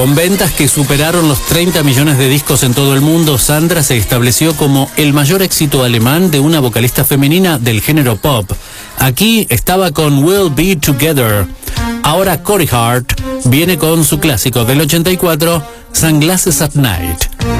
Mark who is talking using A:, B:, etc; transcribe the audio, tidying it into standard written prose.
A: Con ventas que superaron los 30 millones de discos en todo el mundo, Sandra se estableció como el mayor éxito alemán de una vocalista femenina del género pop. Aquí estaba con We'll Be Together. Ahora Corey Hart viene con su clásico del 84, Sunglasses at Night.